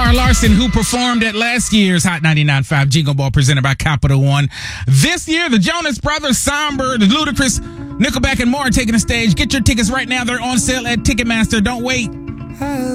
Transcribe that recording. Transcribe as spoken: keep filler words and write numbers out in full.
Laura Larson, who performed at last year's Hot ninety-nine point five Jingle Ball presented by Capital One. This year, the Jonas Brothers, Somber, the Ludacris, Nickelback, and more are taking the stage. Get your tickets right now. They're on sale at Ticketmaster. Don't wait.